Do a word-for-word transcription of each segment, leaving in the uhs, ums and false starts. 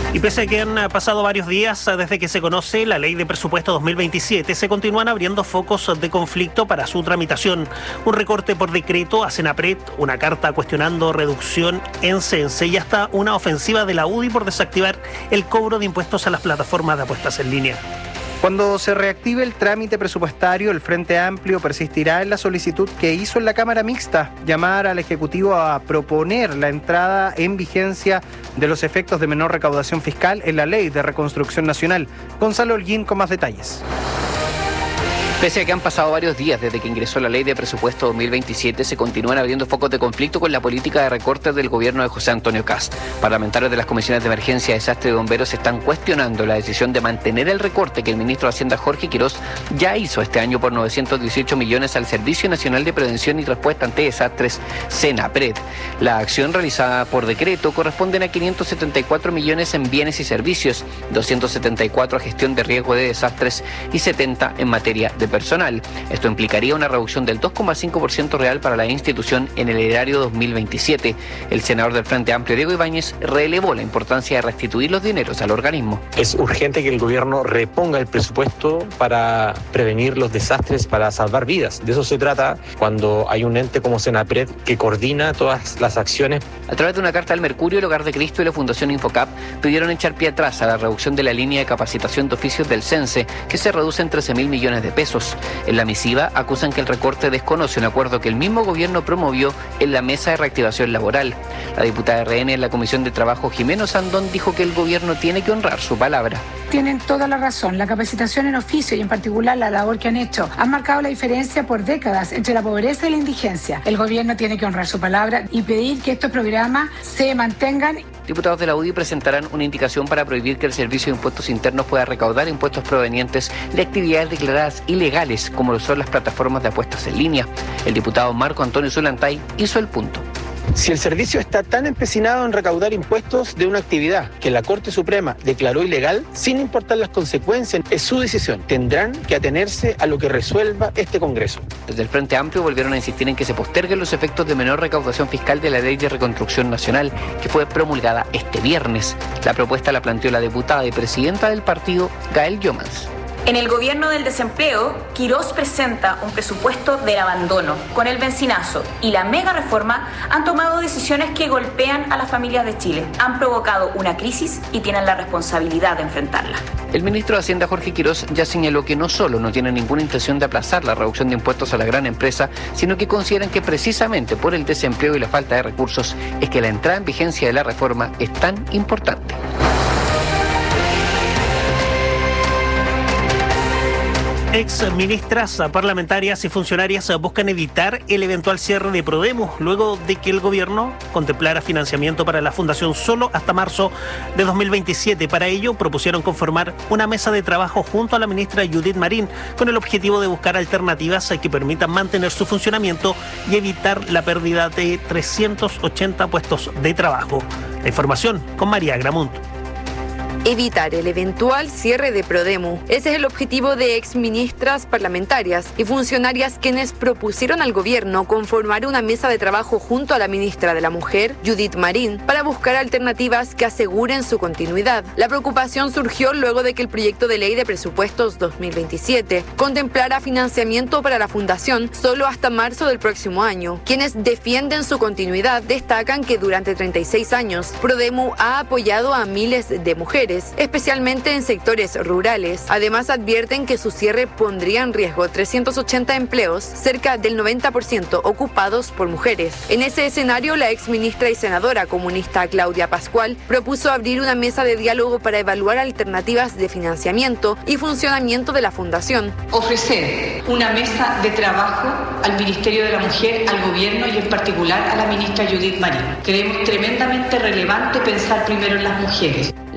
Y pese a que han pasado varios días desde que se conoce la Ley de Presupuesto dos mil veintisiete, se continúan abriendo focos de conflicto para su tramitación. Un recorte por decreto a Senapred, una carta cuestionando reducción en Cense y hasta una ofensiva de la U D I por desactivar el cobro de impuestos a las plataformas de apuestas en línea. Cuando se reactive el trámite presupuestario, el Frente Amplio persistirá en la solicitud que hizo en la Cámara Mixta, llamar al Ejecutivo a proponer la entrada en vigencia de los efectos de menor recaudación fiscal en la Ley de Reconstrucción Nacional. Gonzalo Holguín con más detalles. Pese a que han pasado varios días desde que ingresó la Ley de Presupuesto dos mil veintisiete, se continúan abriendo focos de conflicto con la política de recortes del gobierno de José Antonio Kast. Parlamentarios de las comisiones de emergencia, desastre y bomberos están cuestionando la decisión de mantener el recorte que el ministro de Hacienda Jorge Quirós ya hizo este año por novecientos dieciocho millones al Servicio Nacional de Prevención y Respuesta ante Desastres, Senapred. La acción realizada por decreto corresponde a quinientos setenta y cuatro millones en bienes y servicios, doscientos setenta y cuatro a gestión de riesgo de desastres y setenta en materia de personal. Esto implicaría una reducción del dos coma cinco por ciento real para la institución en el erario dos mil veintisiete. El senador del Frente Amplio, Diego Ibáñez, relevó la importancia de restituir los dineros al organismo. Es urgente que el gobierno reponga el presupuesto para prevenir los desastres, para salvar vidas. De eso se trata cuando hay un ente como Senapred que coordina todas las acciones. A través de una carta al Mercurio, el Hogar de Cristo y la Fundación Infocap pidieron echar pie atrás a la reducción de la línea de capacitación de oficios del Cense, que se reduce en trece mil millones de pesos. En la misiva acusan que el recorte desconoce un acuerdo que el mismo gobierno promovió en la Mesa de Reactivación Laboral. La diputada R N en la Comisión de Trabajo, Jimeno Sandón, dijo que el gobierno tiene que honrar su palabra. Tienen toda la razón. La capacitación en oficio y en particular la labor que han hecho han marcado la diferencia por décadas entre la pobreza y la indigencia. El gobierno tiene que honrar su palabra y pedir que estos programas se mantengan. Diputados de la U D I presentarán una indicación para prohibir que el Servicio de Impuestos Internos pueda recaudar impuestos provenientes de actividades declaradas ilegales, como lo son las plataformas de apuestas en línea. El diputado Marco Antonio Zulantay hizo el punto. Si el servicio está tan empecinado en recaudar impuestos de una actividad que la Corte Suprema declaró ilegal, sin importar las consecuencias, es su decisión. Tendrán que atenerse a lo que resuelva este Congreso. Desde el Frente Amplio volvieron a insistir en que se posterguen los efectos de menor recaudación fiscal de la Ley de Reconstrucción Nacional, que fue promulgada este viernes. La propuesta la planteó la diputada y presidenta del partido, Gael Yomans. En el gobierno del desempleo, Quirós presenta un presupuesto del abandono. Con el bencinazo y la mega reforma han tomado decisiones que golpean a las familias de Chile. Han provocado una crisis y tienen la responsabilidad de enfrentarla. El ministro de Hacienda, Jorge Quirós, ya señaló que no solo no tiene ninguna intención de aplazar la reducción de impuestos a la gran empresa, sino que consideran que precisamente por el desempleo y la falta de recursos es que la entrada en vigencia de la reforma es tan importante. Ex ministras, parlamentarias y funcionarias buscan evitar el eventual cierre de Prodemo luego de que el gobierno contemplara financiamiento para la fundación solo hasta marzo de dos mil veintisiete. Para ello propusieron conformar una mesa de trabajo junto a la ministra Judith Marín con el objetivo de buscar alternativas que permitan mantener su funcionamiento y evitar la pérdida de trescientos ochenta puestos de trabajo. La información con María Gramunt. Evitar el eventual cierre de Prodemo. Ese es el objetivo de exministras parlamentarias y funcionarias quienes propusieron al gobierno conformar una mesa de trabajo junto a la ministra de la Mujer, Judith Marín, para buscar alternativas que aseguren su continuidad. La preocupación surgió luego de que el proyecto de ley de presupuestos dos mil veintisiete contemplara financiamiento para la fundación solo hasta marzo del próximo año. Quienes defienden su continuidad destacan que durante treinta y seis años, Prodemo ha apoyado a miles de mujeres, especialmente en sectores rurales. Además, advierten que su cierre pondría en riesgo trescientos ochenta empleos, cerca del noventa por ciento ocupados por mujeres. En ese escenario, la exministra y senadora comunista Claudia Pascual propuso abrir una mesa de diálogo para evaluar alternativas de financiamiento y funcionamiento de la fundación. Ofrecer una mesa de trabajo al Ministerio de la Mujer, al gobierno y en particular a la ministra Judith Marín. Creemos tremendamente relevante pensar primero en las mujeres. La ministra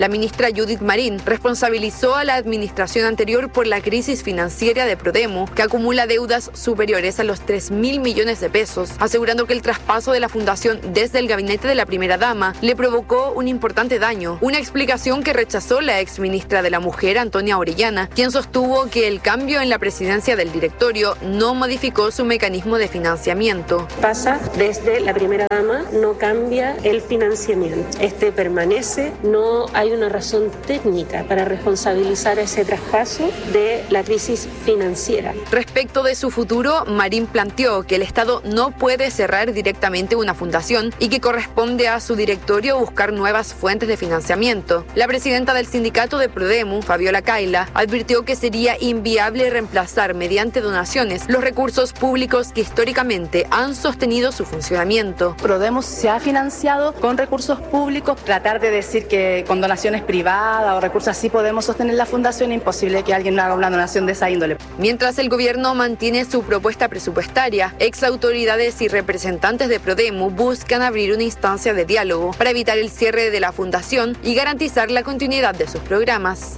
Judith Marín responsabilizó a la administración anterior por la crisis financiera de Prodemo, que acumula deudas superiores a los tres mil millones de pesos, asegurando que el traspaso de la fundación desde el gabinete de la primera dama le provocó un importante daño. Una explicación que rechazó la exministra de la Mujer, Antonia Orellana, quien sostuvo que el cambio en la presidencia del directorio no modificó su mecanismo de financiamiento. Pasa desde la primera dama, no cambia el financiamiento. Este permanece, no hay una razón técnica para responsabilizar ese traspaso de la crisis financiera. Respecto de su futuro, Marín planteó que el Estado no puede cerrar directamente una fundación y que corresponde a su directorio buscar nuevas fuentes de financiamiento. La presidenta del sindicato de Prodemu, Fabiola Kaila, advirtió que sería inviable reemplazar mediante donaciones los recursos públicos que históricamente han sostenido su funcionamiento. Prodemu se ha financiado con recursos públicos. Tratar de decir que con donaciones privadas o recursos así podemos sostener la fundación, es imposible que alguien haga una donación de esa índole. Mientras el gobierno mantiene su propuesta presupuestaria, ex autoridades y representantes de Prodemu buscan abrir una instancia de diálogo para evitar el cierre de la fundación y garantizar la continuidad de sus programas.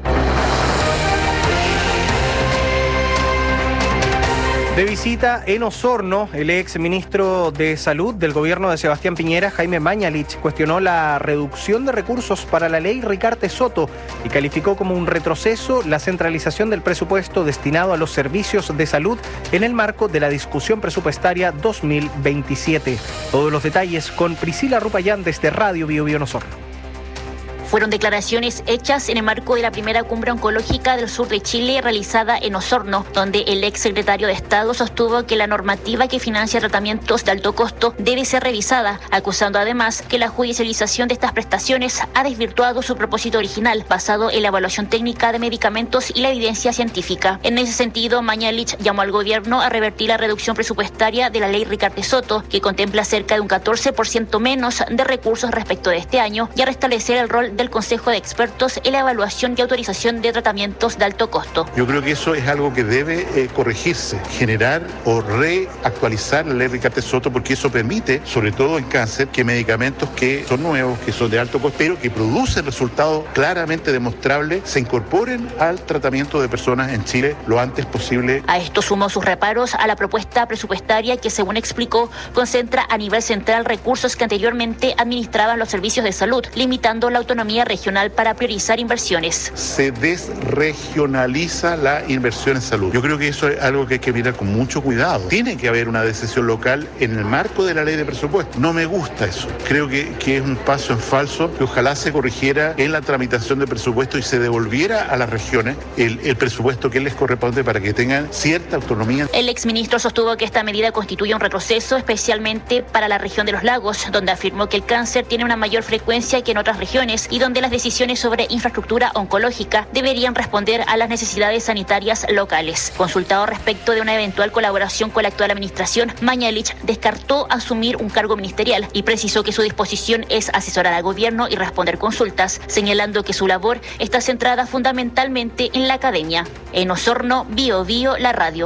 De visita en Osorno, el ex ministro de Salud del gobierno de Sebastián Piñera, Jaime Mañalich, cuestionó la reducción de recursos para la ley Ricardo Soto y calificó como un retroceso la centralización del presupuesto destinado a los servicios de salud en el marco de la discusión presupuestaria dos mil veintisiete. Todos los detalles con Priscila Rupayán desde Radio Bio Bio en Osorno. Fueron declaraciones hechas en el marco de la primera cumbre oncológica del sur de Chile realizada en Osorno, donde el ex secretario de Estado sostuvo que la normativa que financia tratamientos de alto costo debe ser revisada, acusando además que la judicialización de estas prestaciones ha desvirtuado su propósito original, basado en la evaluación técnica de medicamentos y la evidencia científica. En ese sentido, Mañalich llamó al gobierno a revertir la reducción presupuestaria de la ley Ricardo Soto, que contempla cerca de un catorce por ciento menos de recursos respecto de este año, y a restablecer el rol de del Consejo de Expertos en la evaluación y autorización de tratamientos de alto costo. Yo creo que eso es algo que debe eh, corregirse, generar o reactualizar la ley Ricardo Soto, porque eso permite, sobre todo en cáncer, que medicamentos que son nuevos, que son de alto costo, pero que producen resultados claramente demostrables, se incorporen al tratamiento de personas en Chile lo antes posible. A esto sumó sus reparos a la propuesta presupuestaria que, según explicó, concentra a nivel central recursos que anteriormente administraban los servicios de salud, limitando la autonomía regional para priorizar inversiones. Se desregionaliza la inversión en salud. Yo creo que eso es algo que hay que mirar con mucho cuidado. Tiene que haber una decisión local en el marco de la ley de presupuesto. No me gusta eso. Creo que, que es un paso en falso, que ojalá se corrigiera en la tramitación de presupuesto y se devolviera a las regiones el, el presupuesto que les corresponde para que tengan cierta autonomía. El exministro sostuvo que esta medida constituye un retroceso, especialmente para la región de los lagos, donde afirmó que el cáncer tiene una mayor frecuencia que en otras regiones y donde las decisiones sobre infraestructura oncológica deberían responder a las necesidades sanitarias locales. Consultado respecto de una eventual colaboración con la actual administración, Mañalich descartó asumir un cargo ministerial y precisó que su disposición es asesorar al gobierno y responder consultas, señalando que su labor está centrada fundamentalmente en la academia. En Osorno, Bio Bio, la radio.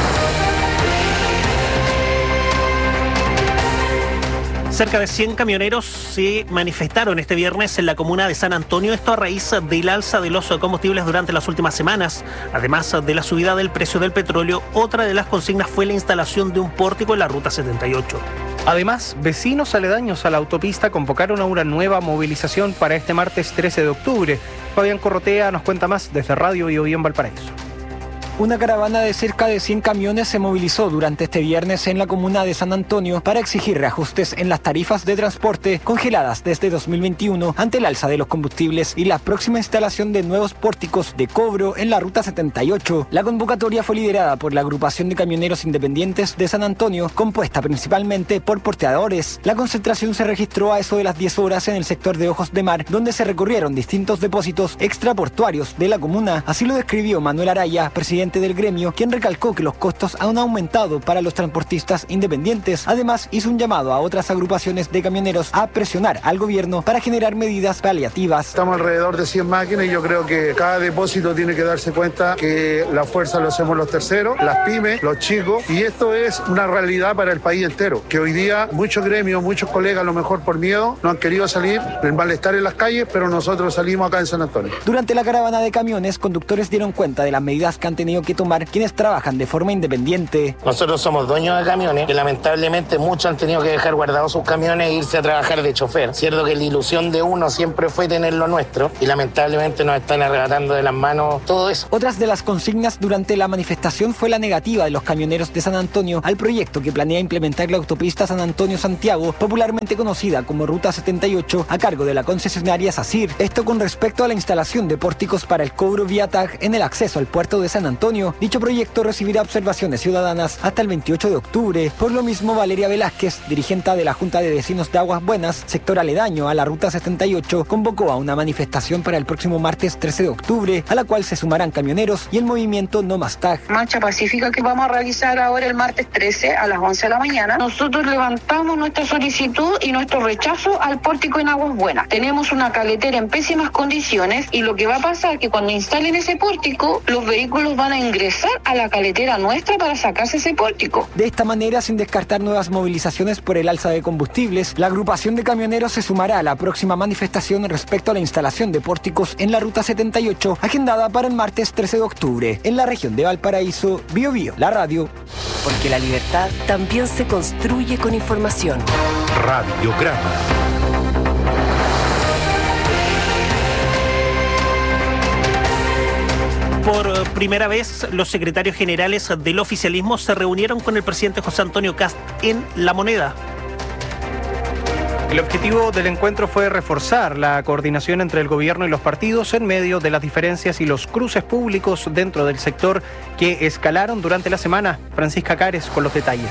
Cerca de cien camioneros se manifestaron este viernes en la comuna de San Antonio, esto a raíz del alza de los combustibles durante las últimas semanas. Además de la subida del precio del petróleo, otra de las consignas fue la instalación de un pórtico en la Ruta setenta y ocho. Además, vecinos aledaños a la autopista convocaron a una nueva movilización para este martes trece de octubre. Fabián Corrotea nos cuenta más desde Radio Bio Bio en Valparaíso. Una caravana de cerca de cien camiones se movilizó durante este viernes en la comuna de San Antonio para exigir reajustes en las tarifas de transporte congeladas desde dos mil veintiuno ante el alza de los combustibles y la próxima instalación de nuevos pórticos de cobro en la Ruta setenta y ocho. La convocatoria fue liderada por la agrupación de camioneros independientes de San Antonio, compuesta principalmente por porteadores. La concentración se registró a eso de las diez horas en el sector de Ojos de Mar, donde se recorrieron distintos depósitos extraportuarios de la comuna. Así lo describió Manuel Araya, presidente presidente del gremio, quien recalcó que los costos han aumentado para los transportistas independientes. Además, hizo un llamado a otras agrupaciones de camioneros a presionar al gobierno para generar medidas paliativas. Estamos alrededor de cien máquinas y yo creo que cada depósito tiene que darse cuenta que la fuerza lo hacemos los terceros, las pymes, los chicos, y esto es una realidad para el país entero, que hoy día muchos gremios, muchos colegas, a lo mejor por miedo, no han querido salir, el malestar en las calles, pero nosotros salimos acá en San Antonio. Durante la caravana de camiones, conductores dieron cuenta de las medidas que han tenido que tomar quienes trabajan de forma independiente. Nosotros somos dueños de camiones, que lamentablemente muchos han tenido que dejar guardados sus camiones e irse a trabajar de chofer. Cierto que la ilusión de uno siempre fue tener lo nuestro y lamentablemente nos están arrebatando de las manos todo eso. Otras de las consignas durante la manifestación fue la negativa de los camioneros de San Antonio al proyecto que planea implementar la autopista San Antonio-Santiago, popularmente conocida como Ruta setenta y ocho, a cargo de la concesionaria SACIR. Esto con respecto a la instalación de pórticos para el cobro vía T A G en el acceso al puerto de San Antonio. Dicho proyecto recibirá observaciones ciudadanas hasta el veintiocho de octubre. Por lo mismo, Valeria Velázquez, dirigente de la Junta de Vecinos de Aguas Buenas, sector aledaño a la Ruta setenta y ocho, convocó a una manifestación para el próximo martes trece de octubre, a la cual se sumarán camioneros y el movimiento No Más T A G. Marcha pacífica que vamos a realizar ahora el martes trece a las once de la mañana. Nosotros levantamos nuestra solicitud y nuestro rechazo al pórtico en Aguas Buenas. Tenemos una caletera en pésimas condiciones y lo que va a pasar es que cuando instalen ese pórtico, los vehículos van a ingresar a la caletera nuestra para sacarse ese pórtico. De esta manera, sin descartar nuevas movilizaciones por el alza de combustibles, la agrupación de camioneros se sumará a la próxima manifestación respecto a la instalación de pórticos en la Ruta setenta y ocho, agendada para el martes trece de octubre, en la región de Valparaíso. Bio Bio, la radio. Porque la libertad también se construye con información. Radiograma. Por primera vez, los secretarios generales del oficialismo se reunieron con el presidente José Antonio Kast en La Moneda. El objetivo del encuentro fue reforzar la coordinación entre el gobierno y los partidos en medio de las diferencias y los cruces públicos dentro del sector que escalaron durante la semana. Francisca Cares con los detalles.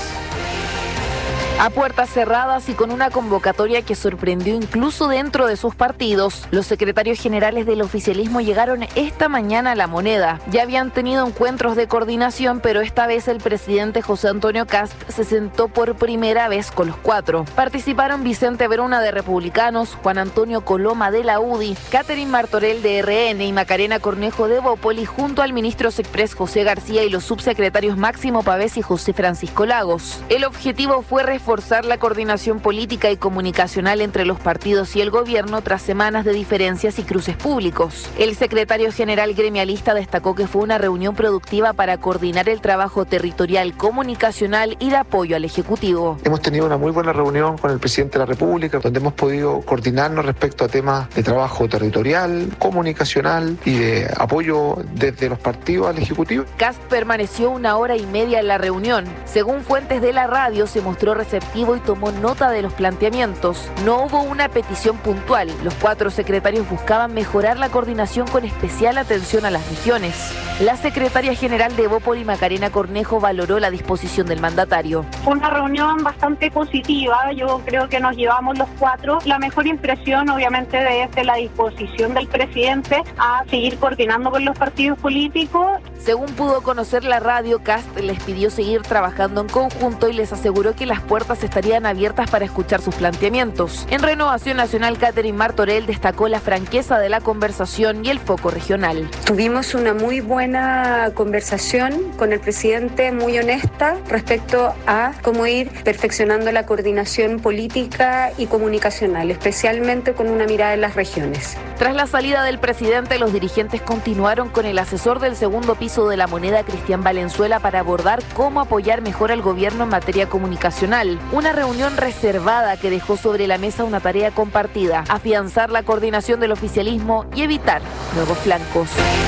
A puertas cerradas y con una convocatoria que sorprendió incluso dentro de sus partidos, los secretarios generales del oficialismo llegaron esta mañana a La Moneda. Ya habían tenido encuentros de coordinación, pero esta vez el presidente José Antonio Kast se sentó por primera vez con los cuatro. Participaron Vicente Bruna de Republicanos, Juan Antonio Coloma de la U D I, Catherine Martorell de R N y Macarena Cornejo de Bópoli, junto al ministro Sexpress José García y los subsecretarios Máximo Pavés y José Francisco Lagos. El objetivo fue reforzar Reforzar la coordinación política y comunicacional entre los partidos y el gobierno tras semanas de diferencias y cruces públicos. El secretario general gremialista destacó que fue una reunión productiva para coordinar el trabajo territorial, comunicacional y de apoyo al Ejecutivo. Hemos tenido una muy buena reunión con el presidente de la República, donde hemos podido coordinarnos respecto a temas de trabajo territorial, comunicacional y de apoyo desde los partidos al Ejecutivo. Kast permaneció una hora y media en la reunión. Según fuentes de la radio, se mostró receptivo y tomó nota de los planteamientos. No hubo una petición puntual. Los cuatro secretarios buscaban mejorar la coordinación con especial atención a las regiones. La secretaria general de Bópoli, Macarena Cornejo, valoró la disposición del mandatario. Fue una reunión bastante positiva. Yo creo que nos llevamos los cuatro. La mejor impresión, obviamente, de, de la disposición del presidente a seguir coordinando con los partidos políticos. Según pudo conocer la radio, Kast les pidió seguir trabajando en conjunto y les aseguró que las puertas estarían abiertas para escuchar sus planteamientos. En Renovación Nacional, Catherine Martorell destacó la franqueza de la conversación y el foco regional. Tuvimos una muy buena conversación con el presidente, muy honesta, respecto a cómo ir perfeccionando la coordinación política y comunicacional, especialmente con una mirada en las regiones. Tras la salida del presidente, los dirigentes continuaron con el asesor del segundo piso de La Moneda, Cristian Valenzuela, para abordar cómo apoyar mejor al gobierno en materia comunicacional. Una reunión reservada que dejó sobre la mesa una tarea compartida: afianzar la coordinación del oficialismo y evitar nuevos flancos.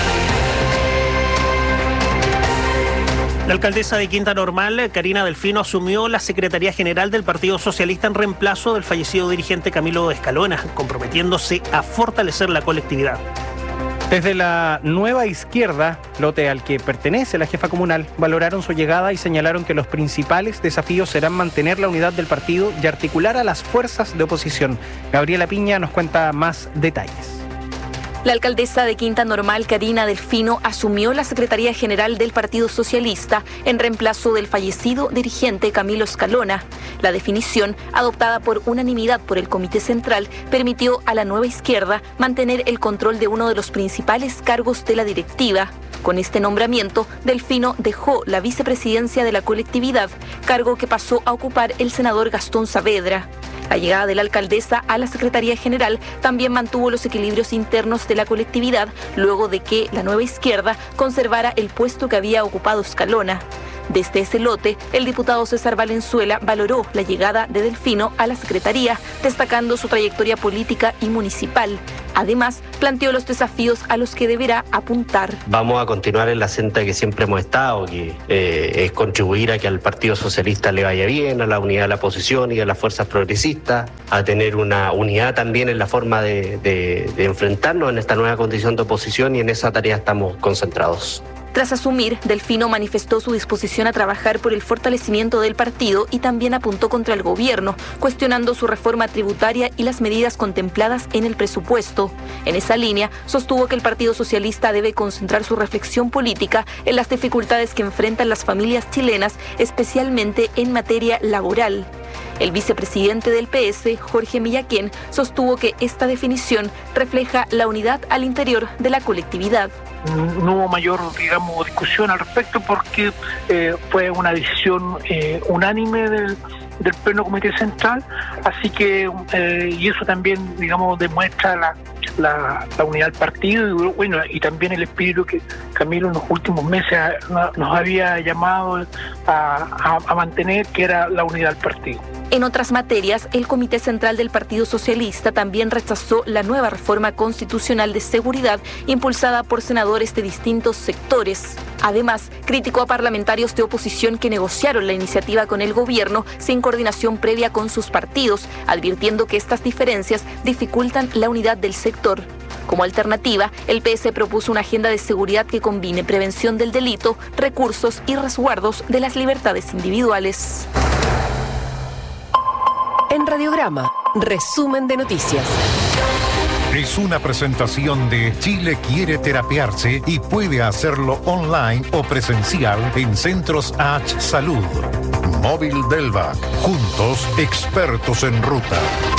La alcaldesa de Quinta Normal, Karina Delfino, asumió la Secretaría General del Partido Socialista en reemplazo del fallecido dirigente Camilo Escalona, comprometiéndose a fortalecer la colectividad. Desde la Nueva Izquierda, lote al que pertenece la jefa comunal, valoraron su llegada y señalaron que los principales desafíos serán mantener la unidad del partido y articular a las fuerzas de oposición. Gabriela Piña nos cuenta más detalles. La alcaldesa de Quinta Normal, Karina Delfino, asumió la Secretaría General del Partido Socialista en reemplazo del fallecido dirigente Camilo Escalona. La definición, adoptada por unanimidad por el Comité Central, permitió a la Nueva Izquierda mantener el control de uno de los principales cargos de la directiva. Con este nombramiento, Delfino dejó la vicepresidencia de la colectividad, cargo que pasó a ocupar el senador Gastón Saavedra. La llegada de la alcaldesa a la Secretaría General también mantuvo los equilibrios internos de la colectividad, luego de que la Nueva Izquierda conservara el puesto que había ocupado Escalona. Desde ese lote, el diputado César Valenzuela valoró la llegada de Delfino a la Secretaría, destacando su trayectoria política y municipal. Además, planteó los desafíos a los que deberá apuntar. Vamos a continuar en la senda que siempre hemos estado, que eh, es contribuir a que al Partido Socialista le vaya bien, a la unidad de la oposición y a las fuerzas progresistas, a tener una unidad también en la forma de, de, de enfrentarnos en esta nueva condición de oposición, y en esa tarea estamos concentrados. Tras asumir, Delfino manifestó su disposición a trabajar por el fortalecimiento del partido y también apuntó contra el gobierno, cuestionando su reforma tributaria y las medidas contempladas en el presupuesto. En esa línea, sostuvo que el Partido Socialista debe concentrar su reflexión política en las dificultades que enfrentan las familias chilenas, especialmente en materia laboral. El vicepresidente del P S, Jorge Millaquén, sostuvo que esta definición refleja la unidad al interior de la colectividad. No hubo mayor, digamos, discusión al respecto porque eh, fue una decisión eh, unánime del, del Pleno Comité Central, así que, eh, y eso también, digamos, demuestra la, la, la unidad del partido y, bueno, y también el espíritu que Camilo en los últimos meses nos había llamado a, a, a mantener, que era la unidad del partido. En otras materias, el Comité Central del Partido Socialista también rechazó la nueva reforma constitucional de seguridad impulsada por senadores de distintos sectores. Además, criticó a parlamentarios de oposición que negociaron la iniciativa con el gobierno sin coordinación previa con sus partidos, advirtiendo que estas diferencias dificultan la unidad del sector. Como alternativa, el P S propuso una agenda de seguridad que combine prevención del delito, recursos y resguardos de las libertades individuales. En Radiograma, resumen de noticias. Es una presentación de Chile quiere terapiarse y puede hacerlo online o presencial en Centros H Salud. Móvil Delvac, juntos expertos en ruta.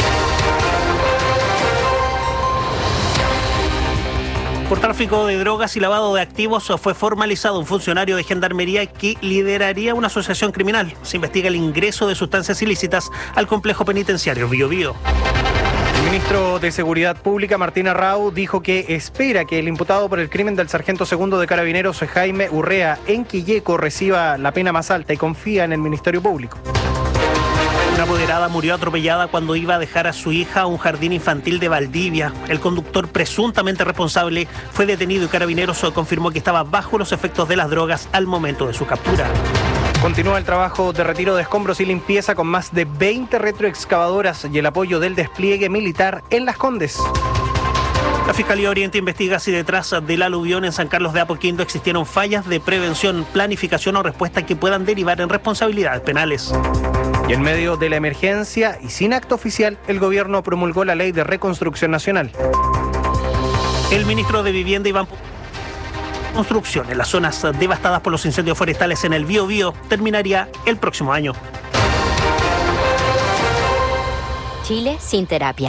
Por tráfico de drogas y lavado de activos fue formalizado un funcionario de Gendarmería que lideraría una asociación criminal. Se investiga el ingreso de sustancias ilícitas al complejo penitenciario Bío Bío. El ministro de Seguridad Pública, Martín Arrau, dijo que espera que el imputado por el crimen del sargento segundo de Carabineros, Jaime Urrea, en Quilleco, reciba la pena más alta y confía en el Ministerio Público. Una apoderada murió atropellada cuando iba a dejar a su hija a un jardín infantil de Valdivia. El conductor presuntamente responsable fue detenido y Carabineros confirmó que estaba bajo los efectos de las drogas al momento de su captura. Continúa el trabajo de retiro de escombros y limpieza con más de veinte retroexcavadoras y el apoyo del despliegue militar en Las Condes. La Fiscalía Oriente investiga si detrás del aluvión en San Carlos de Apoquindo existieron fallas de prevención, planificación o respuesta que puedan derivar en responsabilidades penales. Y en medio de la emergencia y sin acto oficial, el gobierno promulgó la Ley de Reconstrucción Nacional. El ministro de Vivienda, Iván Construcción en las zonas devastadas por los incendios forestales en el Bío Bío terminaría el próximo año. Chile sin terapia.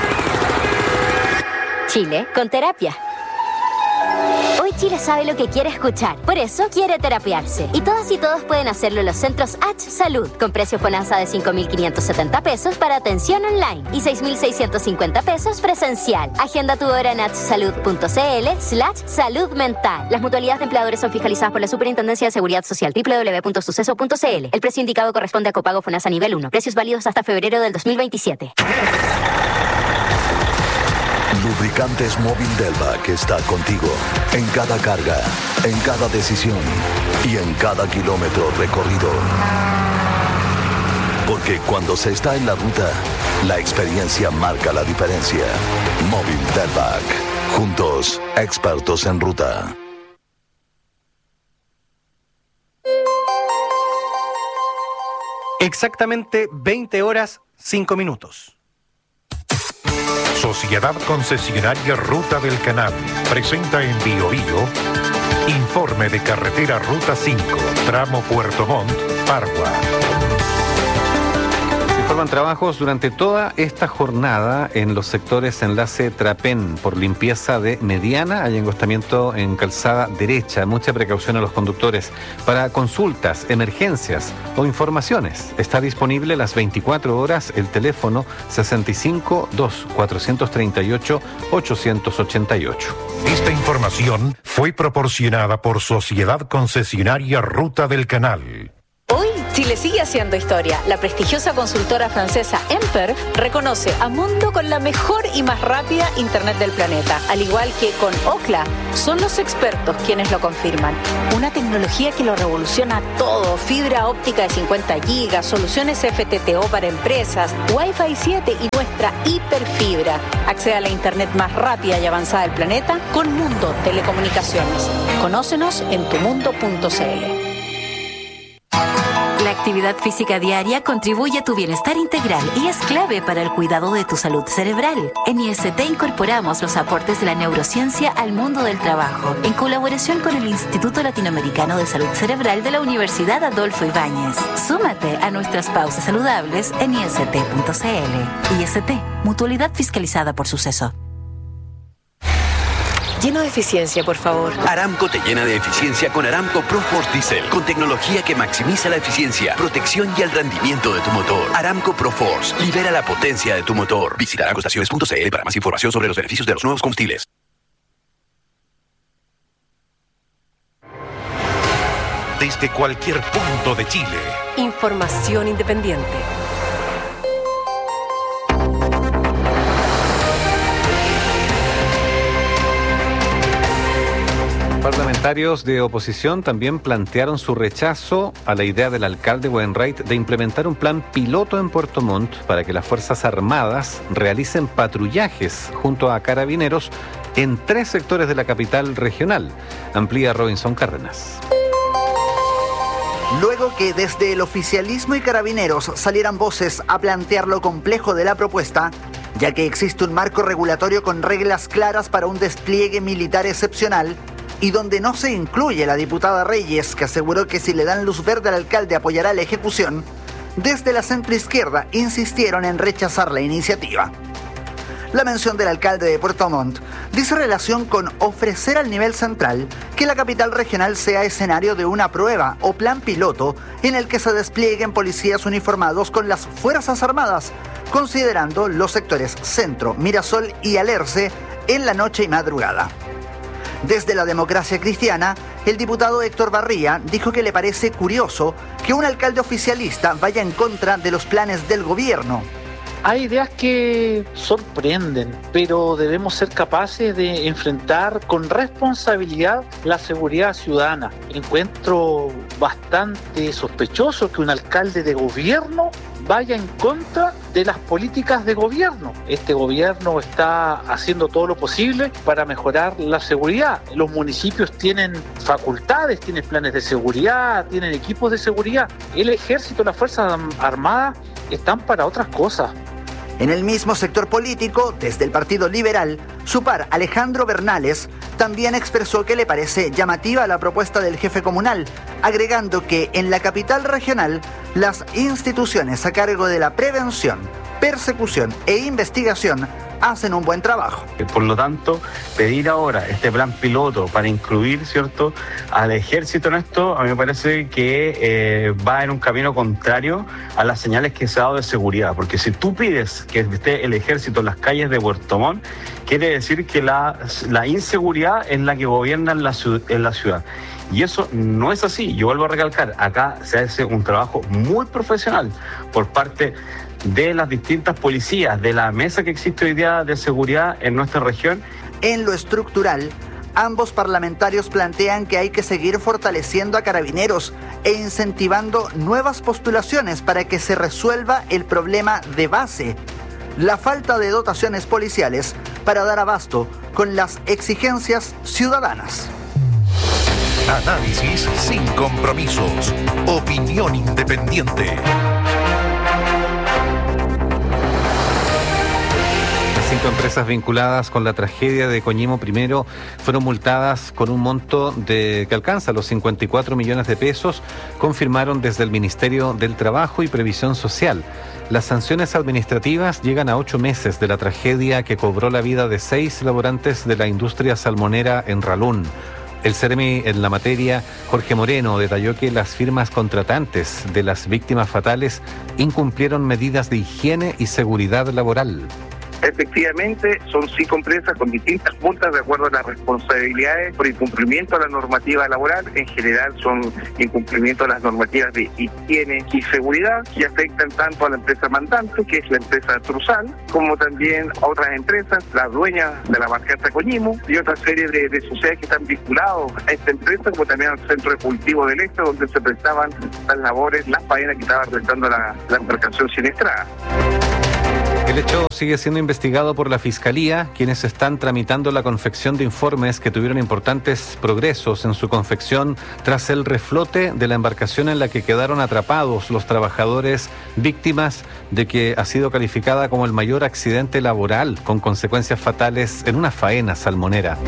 Chile con terapia. Hoy Chile sabe lo que quiere escuchar, por eso quiere terapiarse. Y todas y todos pueden hacerlo en los centros H Salud, con precio Fonasa de cinco mil quinientos setenta pesos para atención online y seis mil seiscientos cincuenta pesos presencial. Agenda tu hora en hsalud.cl slash salud mental. Las mutualidades de empleadores son fiscalizadas por la Superintendencia de Seguridad Social, doble u doble u doble u punto suceso punto c l. El precio indicado corresponde a copago Fonasa nivel uno. Precios válidos hasta febrero del dos mil veintisiete. Lubricantes Móvil Delvac está contigo en cada carga, en cada decisión y en cada kilómetro recorrido. Porque cuando se está en la ruta, la experiencia marca la diferencia. Móvil Delvac. Juntos, expertos en ruta. Exactamente veinte horas, cinco minutos. Sociedad Concesionaria Ruta del Canal presenta en Bio Bio informe de carretera Ruta cinco, tramo Puerto Montt, Pargua. Informan trabajos durante toda esta jornada en los sectores enlace Trapén por limpieza de mediana, hay engostamiento en calzada derecha, mucha precaución a los conductores. Para consultas, emergencias o informaciones, está disponible las veinticuatro horas el teléfono sesenta y cinco, dos, cuatrocientos treinta y ocho, ochocientos ochenta y ocho. Esta información fue proporcionada por Sociedad Concesionaria Ruta del Canal. Hoy, Chile sigue haciendo historia. La prestigiosa consultora francesa Emper reconoce a Mundo con la mejor y más rápida Internet del planeta. Al igual que con Ookla, son los expertos quienes lo confirman. Una tecnología que lo revoluciona todo. Fibra óptica de cincuenta gigas, soluciones F T T O para empresas, Wi-Fi siete y nuestra hiperfibra. Accede a la Internet más rápida y avanzada del planeta con Mundo Telecomunicaciones. Conócenos en tumundo punto c l. La actividad física diaria contribuye a tu bienestar integral y es clave para el cuidado de tu salud cerebral. En I S T incorporamos los aportes de la neurociencia al mundo del trabajo, en colaboración con el Instituto Latinoamericano de Salud Cerebral de la Universidad Adolfo Ibáñez. Súmate a nuestras pausas saludables en I S T punto c l. I S T, mutualidad fiscalizada por Suceso. Lleno de eficiencia, por favor. Aramco te llena de eficiencia con Aramco ProForce Diesel, con tecnología que maximiza la eficiencia, protección y el rendimiento de tu motor. Aramco ProForce, libera la potencia de tu motor. Visita aramco estaciones punto c l para más información sobre los beneficios de los nuevos combustibles. Desde cualquier punto de Chile. Información independiente. Parlamentarios de oposición también plantearon su rechazo a la idea del alcalde Wainwright de implementar un plan piloto en Puerto Montt para que las Fuerzas Armadas realicen patrullajes junto a carabineros en tres sectores de la capital regional. Amplía Robinson Cárdenas. Luego que desde el oficialismo y carabineros salieran voces a plantear lo complejo de la propuesta, ya que existe un marco regulatorio con reglas claras para un despliegue militar excepcional, y donde no se incluye la diputada Reyes, que aseguró que si le dan luz verde al alcalde apoyará la ejecución, desde la centroizquierda insistieron en rechazar la iniciativa. La mención del alcalde de Puerto Montt dice relación con ofrecer al nivel central que la capital regional sea escenario de una prueba o plan piloto en el que se desplieguen policías uniformados con las Fuerzas Armadas, considerando los sectores Centro, Mirasol y Alerce en la noche y madrugada. Desde la Democracia Cristiana, el diputado Héctor Barría dijo que le parece curioso que un alcalde oficialista vaya en contra de los planes del gobierno. Hay ideas que sorprenden, pero debemos ser capaces de enfrentar con responsabilidad la seguridad ciudadana. Encuentro bastante sospechoso que un alcalde de gobierno vaya en contra de las políticas de gobierno. Este gobierno está haciendo todo lo posible para mejorar la seguridad. Los municipios tienen facultades, tienen planes de seguridad, tienen equipos de seguridad. El ejército, las Fuerzas Armadas están para otras cosas. En el mismo sector político, desde el Partido Liberal, su par Alejandro Bernales también expresó que le parece llamativa la propuesta del jefe comunal, agregando que en la capital regional las instituciones a cargo de la prevención, persecución e investigación hacen un buen trabajo. Por lo tanto, pedir ahora este plan piloto para incluir, ¿cierto?, al ejército en esto, a mí me parece que eh, va en un camino contrario a las señales que se ha dado de seguridad, porque si tú pides que esté el ejército en las calles de Puerto Montt, quiere decir que la, la inseguridad es la que gobierna en la, en la ciudad. Y eso no es así. Yo vuelvo a recalcar, acá se hace un trabajo muy profesional por parte de las distintas policías, de la mesa que existe hoy día de seguridad en nuestra región. En lo estructural, ambos parlamentarios plantean que hay que seguir fortaleciendo a Carabineros e incentivando nuevas postulaciones para que se resuelva el problema de base, la falta de dotaciones policiales para dar abasto con las exigencias ciudadanas. Análisis sin compromisos. Opinión independiente. Cinco empresas vinculadas con la tragedia de Coñimo Primero fueron multadas con un monto de que alcanza los cincuenta y cuatro millones de pesos, confirmaron desde el Ministerio del Trabajo y Previsión Social. Las sanciones administrativas llegan a ocho meses de la tragedia que cobró la vida de seis laborantes de la industria salmonera en Ralún. El Ceremi en la materia, Jorge Moreno, detalló que las firmas contratantes de las víctimas fatales incumplieron medidas de higiene y seguridad laboral. Efectivamente, son cinco empresas con distintas multas de acuerdo a las responsabilidades por incumplimiento de la normativa laboral. En general son incumplimiento de las normativas de higiene y seguridad que afectan tanto a la empresa mandante, que es la empresa Truzal, como también a otras empresas, las dueñas de la barcaza Coñimo y otra serie de, de sociedades que están vinculados a esta empresa, como también al Centro de Cultivo del Este, donde se prestaban las labores, las faenas que estaba realizando la, la embarcación siniestrada. El hecho sigue siendo investigado por la Fiscalía, quienes están tramitando la confección de informes que tuvieron importantes progresos en su confección tras el reflote de la embarcación en la que quedaron atrapados los trabajadores víctimas de que ha sido calificada como el mayor accidente laboral con consecuencias fatales en una faena salmonera.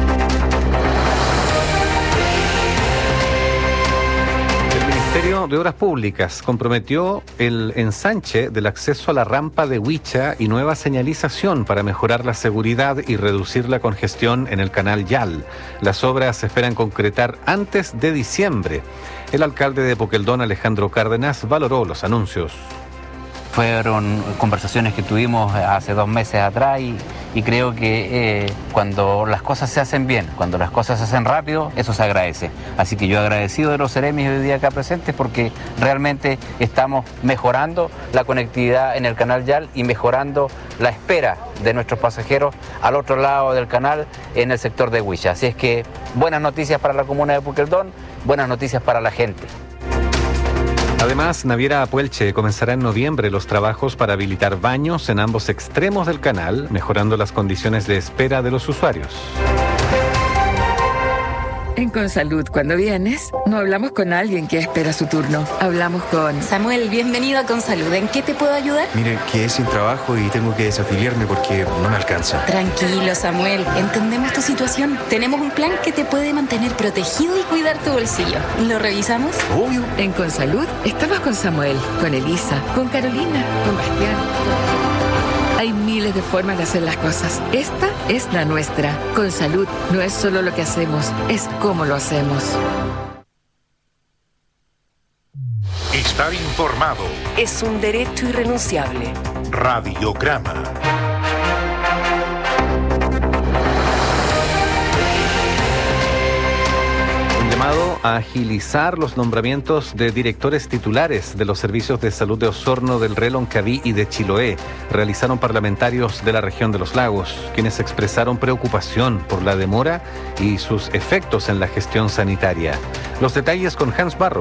El Ministerio de Obras Públicas comprometió el ensanche del acceso a la rampa de Huicha y nueva señalización para mejorar la seguridad y reducir la congestión en el canal Yal. Las obras se esperan concretar antes de diciembre. El alcalde de Puqueldón, Alejandro Cárdenas, valoró los anuncios. Fueron conversaciones que tuvimos hace dos meses atrás y, y creo que eh, cuando las cosas se hacen bien, cuando las cosas se hacen rápido, eso se agradece. Así que yo agradecido de los Ceremis hoy día acá presentes porque realmente estamos mejorando la conectividad en el canal Yal y mejorando la espera de nuestros pasajeros al otro lado del canal en el sector de Huicha. Así es que buenas noticias para la comuna de Puqueldón, buenas noticias para la gente. Además, Naviera Apuelche comenzará en noviembre los trabajos para habilitar baños en ambos extremos del canal, mejorando las condiciones de espera de los usuarios. En Consalud, cuando vienes, no hablamos con alguien que espera su turno. Hablamos con... Samuel, bienvenido a Consalud. ¿En qué te puedo ayudar? Mire, que es sin trabajo y tengo que desafiliarme porque no me alcanza. Tranquilo, Samuel. Entendemos tu situación. Tenemos un plan que te puede mantener protegido y cuidar tu bolsillo. ¿Lo revisamos? Obvio. En Consalud, estamos con Samuel, con Elisa, con Carolina, con Bastián. Hay miles de formas de hacer las cosas. Esta es la nuestra. Consalud no es solo lo que hacemos, es cómo lo hacemos. Estar informado es un derecho irrenunciable. Radiograma. Llamado a agilizar los nombramientos de directores titulares de los servicios de salud de Osorno, del Reloncaví y de Chiloé, realizaron parlamentarios de la región de los lagos, quienes expresaron preocupación por la demora y sus efectos en la gestión sanitaria. Los detalles con Hans Barrow.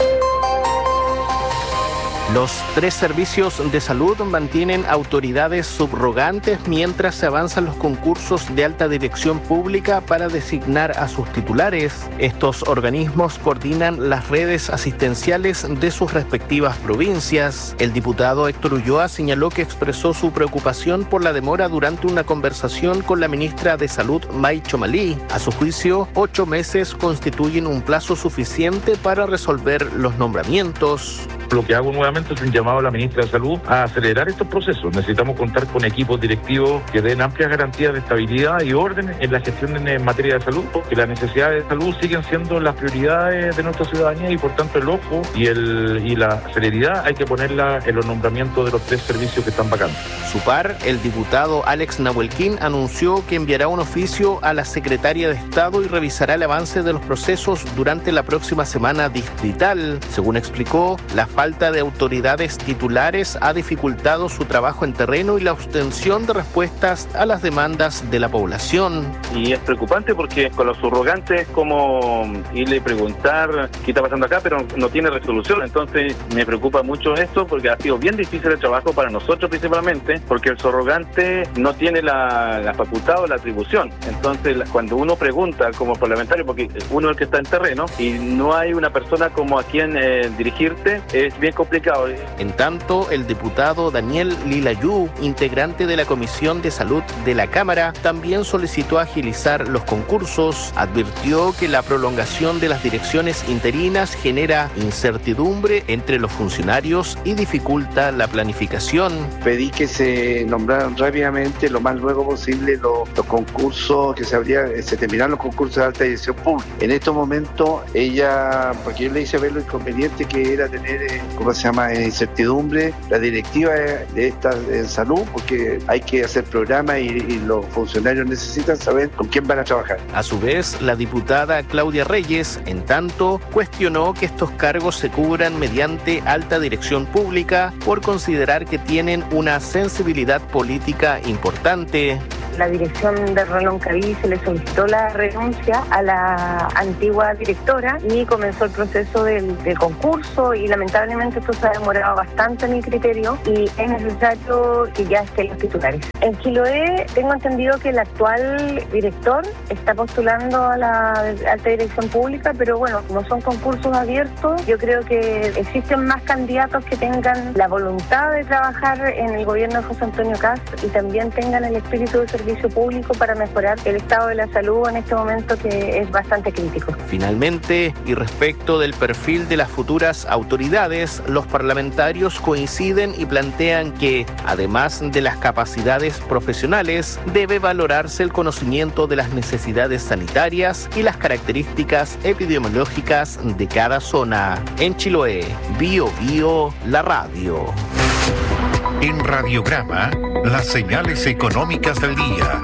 Los tres servicios de salud mantienen autoridades subrogantes mientras se avanzan los concursos de alta dirección pública para designar a sus titulares. Estos organismos coordinan las redes asistenciales de sus respectivas provincias. El diputado Héctor Ulloa señaló que expresó su preocupación por la demora durante una conversación con la ministra de Salud, May Chomalí. A su juicio, ocho meses constituyen un plazo suficiente para resolver los nombramientos. Lo que hago nuevamente es un llamado a la ministra de Salud a acelerar estos procesos. Necesitamos contar con equipos directivos que den amplias garantías de estabilidad y orden en la gestión en materia de salud, porque las necesidades de salud siguen siendo las prioridades de nuestra ciudadanía y por tanto el ojo y, el, y la celeridad hay que ponerla en los nombramientos de los tres servicios que están vacantes. Su par, el diputado Alex Nahuelquín, anunció que enviará un oficio a la secretaria de Estado y revisará el avance de los procesos durante la próxima semana distrital. Según explicó, la falta de autoridades titulares ha dificultado su trabajo en terreno y la obtención de respuestas a las demandas de la población. Y es preocupante porque con los subrogantes es como irle a preguntar qué está pasando acá, pero no tiene resolución. Entonces me preocupa mucho esto porque ha sido bien difícil el trabajo para nosotros principalmente, porque el subrogante no tiene la, la facultad o la atribución. Entonces cuando uno pregunta como parlamentario, porque uno es el que está en terreno y no hay una persona como a quien eh, dirigirte, es bien complicado. complicado. En tanto, el diputado Daniel Lilayú, integrante de la Comisión de Salud de la Cámara, también solicitó agilizar los concursos. Advirtió que la prolongación de las direcciones interinas genera incertidumbre entre los funcionarios y dificulta la planificación. Pedí que se nombraran rápidamente, lo más luego posible, los, los concursos, que se, habría, se terminaran los concursos de alta dirección pública. En estos momentos, ella, porque yo le hice ver lo inconveniente que era tener, eh, ¿cómo se llama?, eh, incertidumbre, la directiva de esta en salud, porque hay que hacer programas y, y los funcionarios necesitan saber con quién van a trabajar. A su vez, la diputada Claudia Reyes, en tanto, cuestionó que estos cargos se cubran mediante alta dirección pública por considerar que tienen una sensibilidad política importante. La dirección de Reloncaví se le solicitó la renuncia a la antigua directora y comenzó el proceso del, del concurso, y lamentablemente esto se ha demorado bastante a mi criterio y es necesario que ya estén los titulares. En Chiloé tengo entendido que el actual director está postulando a la alta dirección pública, pero bueno, como son concursos abiertos, yo creo que existen más candidatos que tengan la voluntad de trabajar en el gobierno de José Antonio Kast y también tengan el espíritu de servicio público para mejorar el estado de la salud en este momento, que es bastante crítico. Finalmente, y respecto del perfil de las futuras autoridades, los parlamentarios coinciden y plantean que, además de las capacidades profesionales, debe valorarse el conocimiento de las necesidades sanitarias y las características epidemiológicas de cada zona. En Chiloé, Bio Bio, la radio. En Radiograma, las señales económicas del día.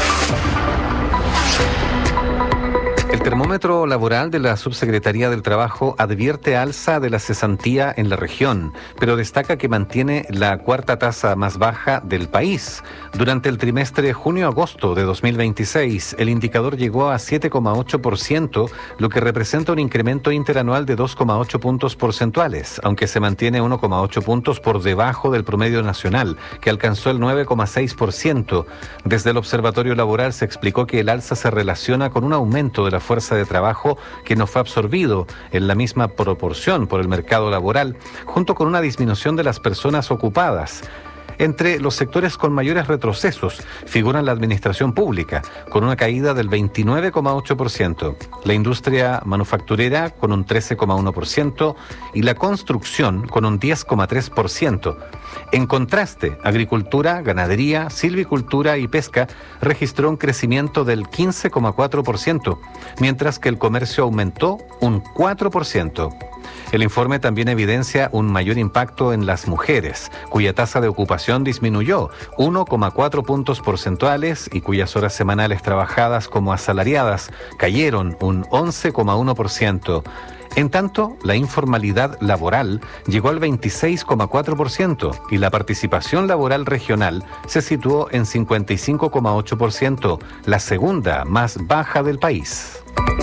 El termómetro laboral de la Subsecretaría del Trabajo advierte alza de la cesantía en la región, pero destaca que mantiene la cuarta tasa más baja del país. Durante el trimestre junio-agosto de dos mil veintiséis, el indicador llegó a siete coma ocho por ciento, lo que representa un incremento interanual de dos coma ocho puntos porcentuales, aunque se mantiene uno coma ocho puntos por debajo del promedio nacional, que alcanzó el nueve coma seis por ciento. Desde el Observatorio Laboral se explicó que el alza se relaciona con un aumento de la fuerza de trabajo que no fue absorbido en la misma proporción por el mercado laboral, junto con una disminución de las personas ocupadas. Entre los sectores con mayores retrocesos figuran la administración pública, con una caída del veintinueve coma ocho por ciento, la industria manufacturera con un trece coma uno por ciento y la construcción con un diez coma tres por ciento. En contraste, agricultura, ganadería, silvicultura y pesca registró un crecimiento del quince coma cuatro por ciento, mientras que el comercio aumentó un cuatro por ciento. El informe también evidencia un mayor impacto en las mujeres, cuya tasa de ocupación disminuyó uno coma cuatro puntos porcentuales y cuyas horas semanales trabajadas como asalariadas cayeron un once coma uno por ciento. En tanto, la informalidad laboral llegó al veintiséis coma cuatro por ciento y la participación laboral regional se situó en cincuenta y cinco coma ocho por ciento, la segunda más baja del país.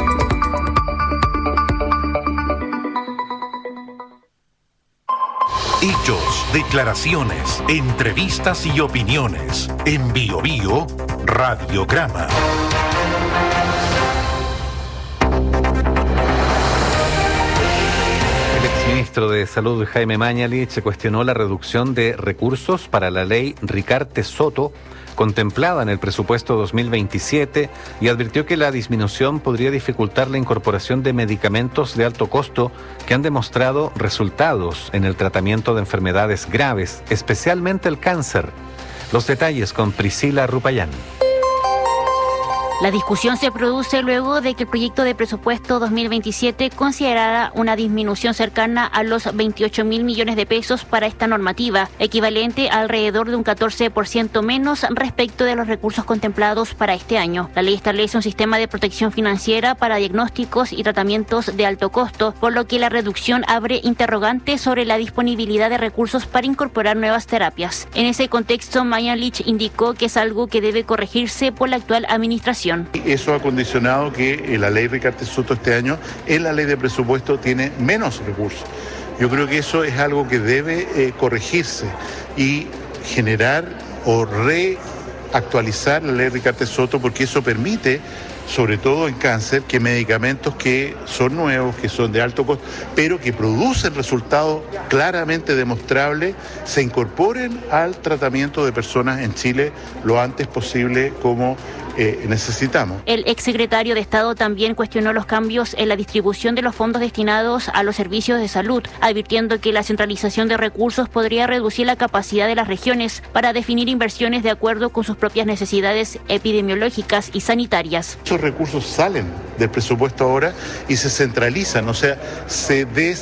Hechos, declaraciones, entrevistas y opiniones. En Bio Bio, Radiograma. El exministro de Salud, Jaime Mañalich, cuestionó la reducción de recursos para la ley Ricarte-Soto, contemplada en el presupuesto dos mil veintisiete, y advirtió que la disminución podría dificultar la incorporación de medicamentos de alto costo que han demostrado resultados en el tratamiento de enfermedades graves, especialmente el cáncer. Los detalles con Priscila Rupayán. La discusión se produce luego de que el proyecto de presupuesto dos mil veintisiete considerara una disminución cercana a los veintiocho mil millones de pesos para esta normativa, equivalente a alrededor de un catorce por ciento menos respecto de los recursos contemplados para este año. La ley establece un sistema de protección financiera para diagnósticos y tratamientos de alto costo, por lo que la reducción abre interrogantes sobre la disponibilidad de recursos para incorporar nuevas terapias. En ese contexto, Mañalich indicó que es algo que debe corregirse por la actual administración. Eso ha condicionado que la ley Ricarte-Soto este año en la ley de presupuesto tiene menos recursos. Yo creo que eso es algo que debe eh, corregirse y generar o actualizar la ley Ricardo Soto porque eso permite, sobre todo en cáncer, que medicamentos que son nuevos, que son de alto costo, pero que producen resultados claramente demostrables, se incorporen al tratamiento de personas en Chile lo antes posible como eh, necesitamos. El exsecretario de Estado también cuestionó los cambios en la distribución de los fondos destinados a los servicios de salud, advirtiendo que la centralización de recursos podría reducir la capacidad de las regiones para definir inversiones de acuerdo con sus propias necesidades epidemiológicas y sanitarias. Esos recursos salen del presupuesto ahora y se centralizan, o sea, se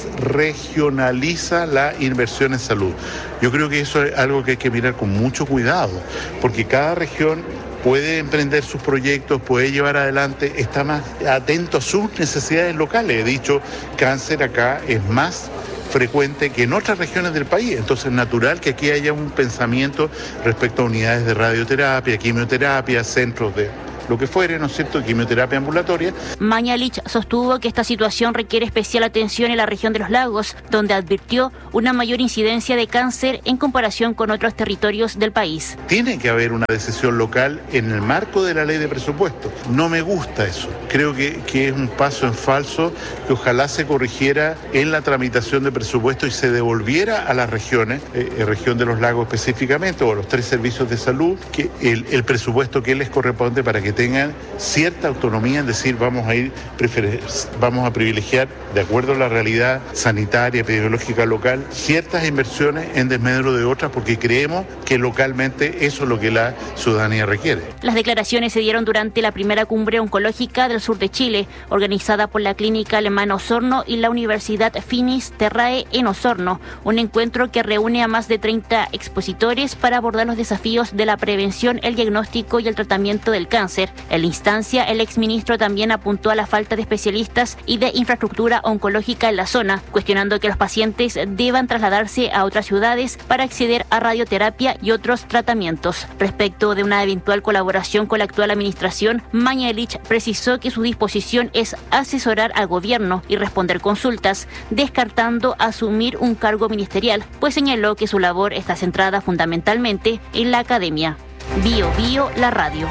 desregionaliza la inversión en salud. Yo creo que eso es algo que hay que mirar con mucho cuidado, porque cada región puede emprender sus proyectos, puede llevar adelante, está más atento a sus necesidades locales. He dicho, cáncer acá es más frecuente que en otras regiones del país, entonces es natural que aquí haya un pensamiento respecto a unidades de radioterapia, quimioterapia, centros de lo que fuere, ¿no es cierto?, quimioterapia ambulatoria. Mañalich sostuvo que esta situación requiere especial atención en la región de los lagos, donde advirtió una mayor incidencia de cáncer en comparación con otros territorios del país. Tiene que haber una decisión local en el marco de la ley de presupuesto. No me gusta eso. Creo que, que es un paso en falso que ojalá se corrigiera en la tramitación de presupuesto y se devolviera a las regiones, eh, región de los lagos específicamente, o a los tres servicios de salud, que el, el presupuesto que les corresponde para que tengan cierta autonomía en decir vamos a ir prefer- vamos a privilegiar de acuerdo a la realidad sanitaria, epidemiológica local, ciertas inversiones en desmedro de otras porque creemos que localmente eso es lo que la ciudadanía requiere. Las declaraciones se dieron durante la primera cumbre oncológica del sur de Chile, organizada por la Clínica Alemana Osorno y la Universidad Finis Terrae en Osorno, un encuentro que reúne a más de treinta expositores para abordar los desafíos de la prevención, el diagnóstico y el tratamiento del cáncer. En la instancia, el exministro también apuntó a la falta de especialistas y de infraestructura oncológica en la zona, cuestionando que los pacientes deban trasladarse a otras ciudades para acceder a radioterapia y otros tratamientos. Respecto de una eventual colaboración con la actual administración, Mañalich precisó que su disposición es asesorar al gobierno y responder consultas, descartando asumir un cargo ministerial, pues señaló que su labor está centrada fundamentalmente en la academia. Bio Bio, la radio.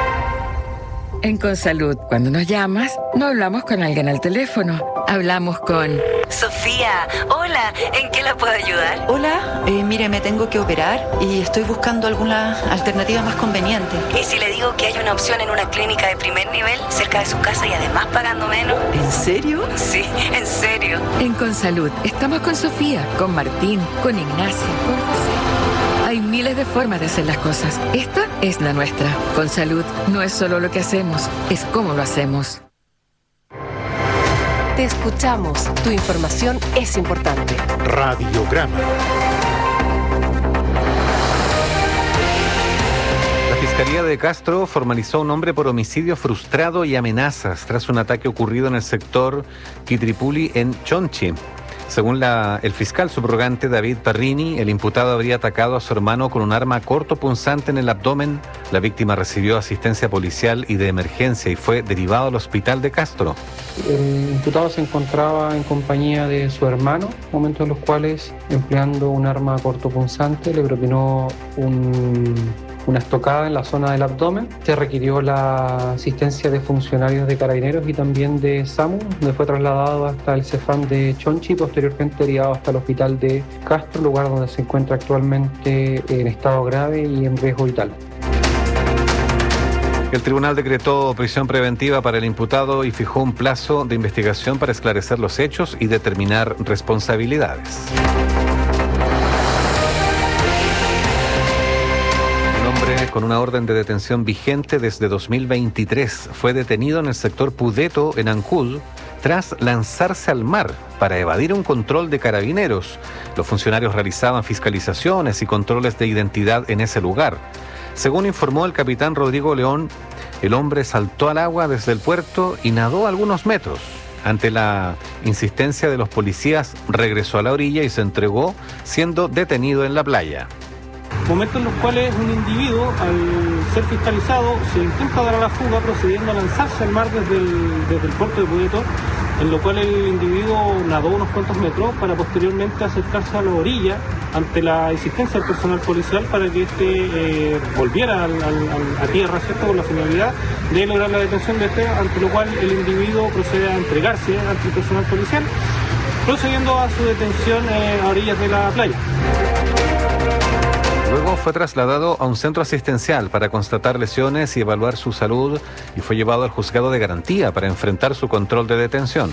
En Consalud, cuando nos llamas, no hablamos con alguien al teléfono, hablamos con... Sofía, hola, ¿en qué la puedo ayudar? Hola, eh, mire, me tengo que operar y estoy buscando alguna alternativa más conveniente. ¿Y si le digo que hay una opción en una clínica de primer nivel, cerca de su casa y además pagando menos? ¿En serio? Sí, en serio. En Consalud, estamos con Sofía, con Martín, con Ignacio, con José. Hay miles de formas de hacer las cosas. Esta es la nuestra. Consalud no es solo lo que hacemos, es cómo lo hacemos. Te escuchamos. Tu información es importante. Radiograma. La Fiscalía de Castro formalizó a un hombre por homicidio frustrado y amenazas tras un ataque ocurrido en el sector Quitripuli en Chonchi. Según la, el fiscal subrogante David Parrini, el imputado habría atacado a su hermano con un arma cortopunzante en el abdomen. La víctima recibió asistencia policial y de emergencia y fue derivado al hospital de Castro. El imputado se encontraba en compañía de su hermano, momentos en los cuales, empleando un arma cortopunzante, le propinó un... una estocada en la zona del abdomen. Se requirió la asistencia de funcionarios de Carabineros y también de SAMU, donde fue trasladado hasta el CEFAM de Chonchi y posteriormente derivado hasta el hospital de Castro, lugar donde se encuentra actualmente en estado grave y en riesgo vital. El tribunal decretó prisión preventiva para el imputado y fijó un plazo de investigación para esclarecer los hechos y determinar responsabilidades. Con una orden de detención vigente desde dos mil veintitrés, fue detenido en el sector Pudeto, en Ancud, tras lanzarse al mar para evadir un control de carabineros. Los funcionarios realizaban fiscalizaciones y controles de identidad en ese lugar. Según informó el capitán Rodrigo León, el hombre saltó al agua desde el puerto y nadó algunos metros. Ante la insistencia de los policías, regresó a la orilla y se entregó, siendo detenido en la playa. Momentos en los cuales un individuo, al ser fiscalizado, se intenta dar a la fuga procediendo a lanzarse al mar desde el, desde el puerto de Pudeto, en lo cual el individuo nadó unos cuantos metros para posteriormente acercarse a la orilla ante la existencia del personal policial para que este eh, volviera al, al, a tierra, ¿cierto?, con la finalidad de lograr la detención de este, ante lo cual el individuo procede a entregarse ante el personal policial, procediendo a su detención eh, a orillas de la playa. Luego fue trasladado a un centro asistencial para constatar lesiones y evaluar su salud y fue llevado al juzgado de garantía para enfrentar su control de detención.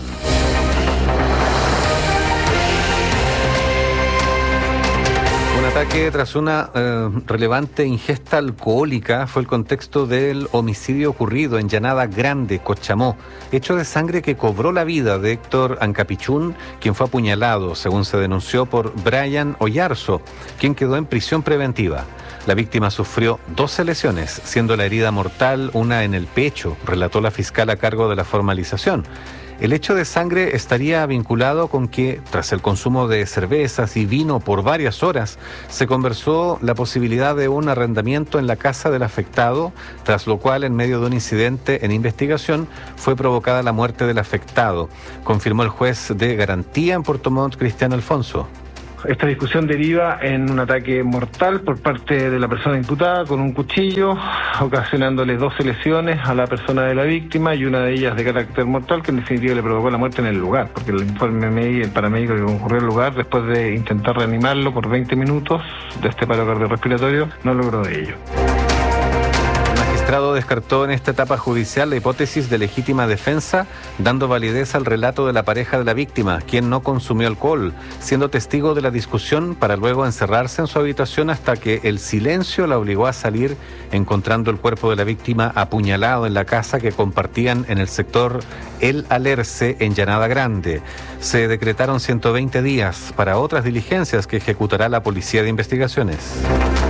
Un ataque tras una eh, relevante ingesta alcohólica fue el contexto del homicidio ocurrido en Llanada Grande, Cochamó, hecho de sangre que cobró la vida de Héctor Ancapichún, quien fue apuñalado, según se denunció, por Brian Oyarzo, quien quedó en prisión preventiva. La víctima sufrió doce lesiones, siendo la herida mortal una en el pecho, relató la fiscal a cargo de la formalización. El hecho de sangre estaría vinculado con que, tras el consumo de cervezas y vino por varias horas, se conversó la posibilidad de un arrendamiento en la casa del afectado, tras lo cual, en medio de un incidente en investigación, fue provocada la muerte del afectado, confirmó el juez de garantía en Puerto Montt, Cristian Alfonso. Esta discusión deriva en un ataque mortal por parte de la persona imputada con un cuchillo, ocasionándole doce lesiones a la persona de la víctima y una de ellas de carácter mortal, que en definitiva le provocó la muerte en el lugar, porque el informe médico, el paramédico que concurrió al lugar, después de intentar reanimarlo por veinte minutos de este paro cardiorrespiratorio, no logró de ello. El magistrado descartó en esta etapa judicial la hipótesis de legítima defensa, dando validez al relato de la pareja de la víctima, quien no consumió alcohol, siendo testigo de la discusión para luego encerrarse en su habitación hasta que el silencio la obligó a salir, encontrando el cuerpo de la víctima apuñalado en la casa que compartían en el sector El Alerce, en Llanada Grande. Se decretaron ciento veinte días para otras diligencias que ejecutará la Policía de Investigaciones.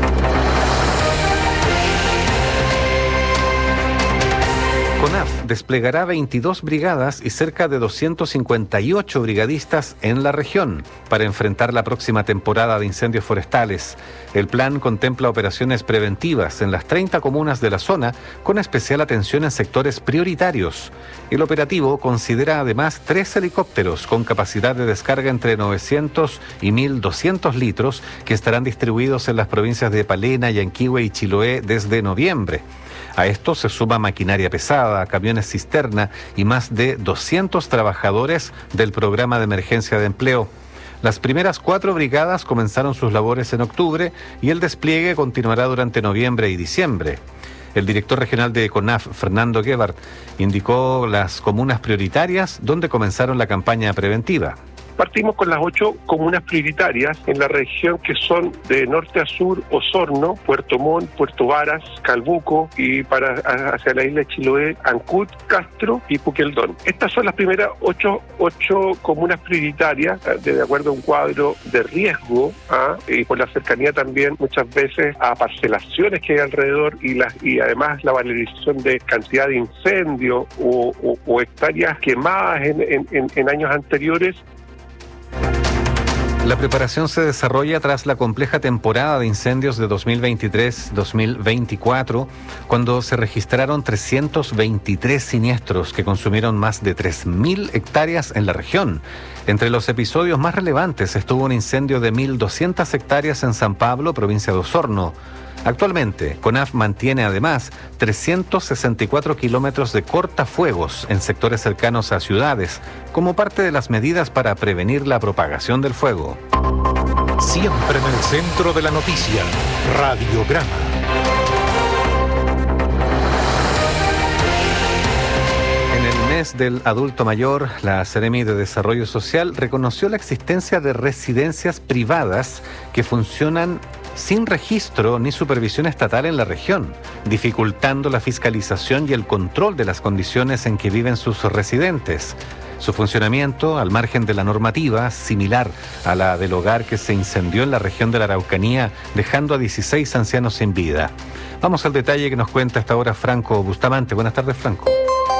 CONAF desplegará veintidós brigadas y cerca de doscientos cincuenta y ocho brigadistas en la región para enfrentar la próxima temporada de incendios forestales. El plan contempla operaciones preventivas en las treinta comunas de la zona, con especial atención en sectores prioritarios. El operativo considera además tres helicópteros con capacidad de descarga entre novecientos y mil doscientos litros que estarán distribuidos en las provincias de Palena, Yanquihue y Chiloé desde noviembre. A esto se suma maquinaria pesada, camiones cisterna y más de doscientos trabajadores del programa de emergencia de empleo. Las primeras cuatro brigadas comenzaron sus labores en octubre y el despliegue continuará durante noviembre y diciembre. El director regional de CONAF, Fernando Gebhardt, indicó las comunas prioritarias donde comenzaron la campaña preventiva. Partimos con las ocho comunas prioritarias en la región que son de norte a sur: Osorno, Puerto Montt, Puerto Varas, Calbuco y para hacia la isla de Chiloé, Ancud, Castro y Puqueldón. Estas son las primeras ocho, ocho comunas prioritarias de, de acuerdo a un cuadro de riesgo ¿ah? y por la cercanía también muchas veces a parcelaciones que hay alrededor y, las, y además la valorización de cantidad de incendios o, o, o hectáreas quemadas en, en, en, en años anteriores. La preparación se desarrolla tras la compleja temporada de incendios de dos mil veintitrés dos mil veinticuatro, cuando se registraron trescientos veintitrés siniestros que consumieron más de tres mil hectáreas en la región. Entre los episodios más relevantes estuvo un incendio de mil doscientas hectáreas en San Pablo, provincia de Osorno. Actualmente, CONAF mantiene además trescientos sesenta y cuatro kilómetros de cortafuegos en sectores cercanos a ciudades, como parte de las medidas para prevenir la propagación del fuego. Siempre en el centro de la noticia, Radiograma. En el mes del adulto mayor, la Seremi de Desarrollo Social reconoció la existencia de residencias privadas que funcionan sin registro ni supervisión estatal en la región, dificultando la fiscalización y el control de las condiciones en que viven sus residentes. Su funcionamiento, al margen de la normativa, similar a la del hogar que se incendió en la región de la Araucanía, dejando a dieciséis ancianos sin vida. Vamos al detalle que nos cuenta hasta ahora Franco Bustamante. Buenas tardes, Franco.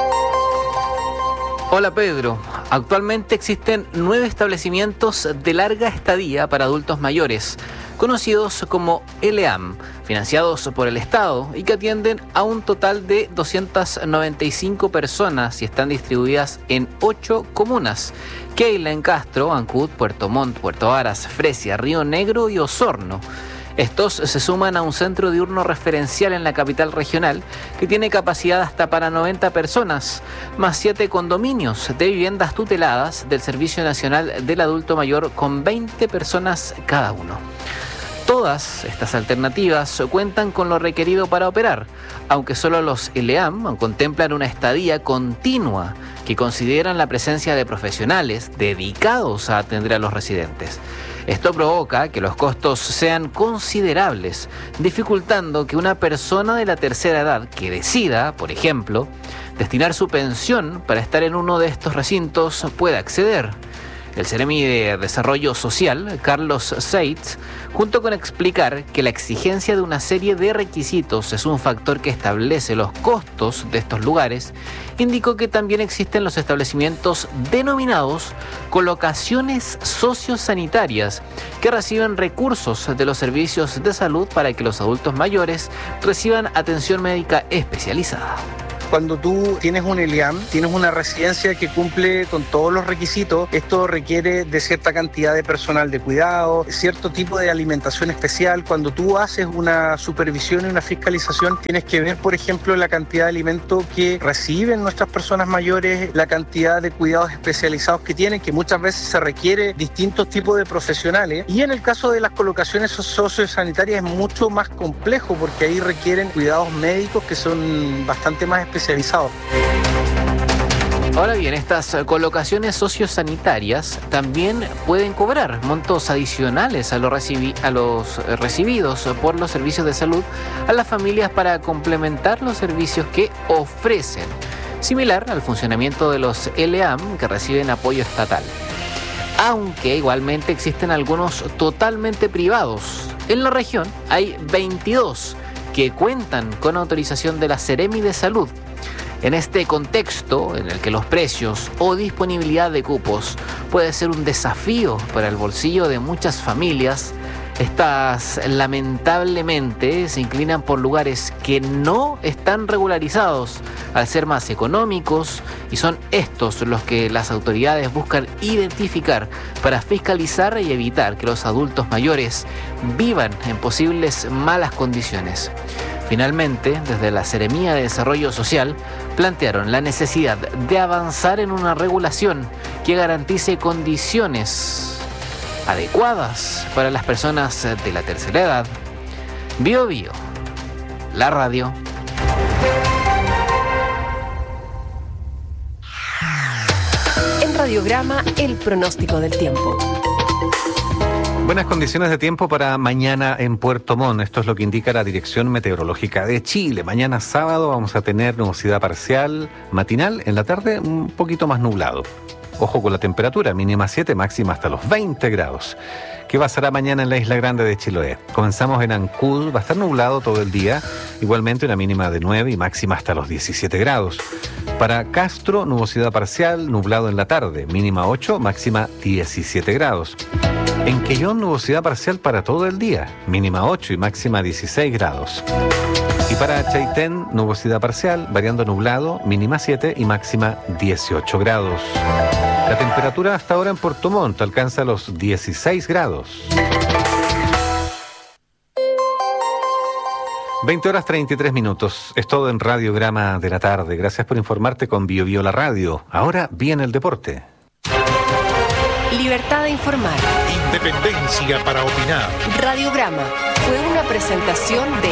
Hola Pedro, actualmente existen nueve establecimientos de larga estadía para adultos mayores. conocidos como L E A M, financiados por el Estado y que atienden a un total de doscientas noventa y cinco personas y están distribuidas en ocho comunas: Keila en Castro, Ancud, Puerto Montt, Puerto Varas, Fresia, Río Negro y Osorno. Estos se suman a un centro diurno referencial en la capital regional que tiene capacidad hasta para noventa personas, más siete condominios de viviendas tuteladas del Servicio Nacional del Adulto Mayor con veinte personas cada uno. Todas estas alternativas cuentan con lo requerido para operar, aunque solo los L E A M contemplan una estadía continua que consideran la presencia de profesionales dedicados a atender a los residentes. Esto provoca que los costos sean considerables, dificultando que una persona de la tercera edad que decida, por ejemplo, destinar su pensión para estar en uno de estos recintos pueda acceder. El Seremi de Desarrollo Social, Carlos Seitz, junto con explicar que la exigencia de una serie de requisitos es un factor que establece los costos de estos lugares, indicó que también existen los establecimientos denominados colocaciones sociosanitarias, que reciben recursos de los servicios de salud para que los adultos mayores reciban atención médica especializada. Cuando tú tienes un L E A M, tienes una residencia que cumple con todos los requisitos, esto requiere de cierta cantidad de personal de cuidado, cierto tipo de alimentación especial. Cuando tú haces una supervisión y una fiscalización, tienes que ver, por ejemplo, la cantidad de alimento que reciben nuestras personas mayores, la cantidad de cuidados especializados que tienen, que muchas veces se requiere distintos tipos de profesionales. Y en el caso de las colocaciones sociosanitarias es mucho más complejo, porque ahí requieren cuidados médicos que son bastante más especializados. Ahora bien, estas colocaciones sociosanitarias también pueden cobrar montos adicionales a los, recibi- a los recibidos por los servicios de salud a las familias para complementar los servicios que ofrecen, similar al funcionamiento de los L E A M que reciben apoyo estatal. Aunque igualmente existen algunos totalmente privados. En la región hay veintidós que cuentan con autorización de la Seremi de Salud. En este contexto, en el que los precios o disponibilidad de cupos puede ser un desafío para el bolsillo de muchas familias, estas lamentablemente se inclinan por lugares que no están regularizados al ser más económicos, y son estos los que las autoridades buscan identificar para fiscalizar y evitar que los adultos mayores vivan en posibles malas condiciones. Finalmente, desde la Seremía de Desarrollo Social, plantearon la necesidad de avanzar en una regulación que garantice condiciones adecuadas para las personas de la tercera edad. Bio Bio, la radio. En Radiograma, el pronóstico del tiempo. Buenas condiciones de tiempo para mañana en Puerto Montt. Esto es lo que indica la Dirección Meteorológica de Chile. Mañana sábado vamos a tener nubosidad parcial matinal. En la tarde un poquito más nublado. Ojo con la temperatura, mínima siete, máxima hasta los veinte grados. ¿Qué pasará mañana en la Isla Grande de Chiloé? Comenzamos en Ancud, va a estar nublado todo el día. Igualmente una mínima de nueve y máxima hasta los diecisiete grados. Para Castro, nubosidad parcial, nublado en la tarde, mínima ocho, máxima diecisiete grados. En Quellón, nubosidad parcial para todo el día, mínima ocho y máxima dieciséis grados. Y para Chaitén, nubosidad parcial, variando nublado, mínima siete y máxima dieciocho grados. La temperatura hasta ahora en Puerto Montt alcanza los dieciséis grados. veinte horas treinta y tres minutos. Es todo en Radiograma de la tarde. Gracias por informarte con Bio Bio la radio. Ahora viene el deporte. Libertad de informar. Independencia para opinar. Radiograma fue una presentación de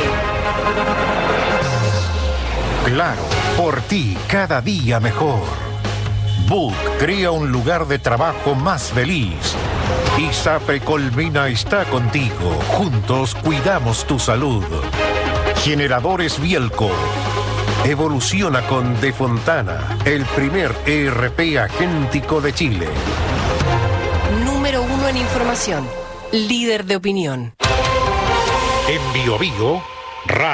Claro, por ti cada día mejor. Book crea un lugar de trabajo más feliz. ISAPRE Colmena está contigo. Juntos cuidamos tu salud. Generadores Bielco. Evoluciona con De Fontana, el primer E R P agéntico de Chile. Número uno en información. Líder de opinión. En Bio Bio,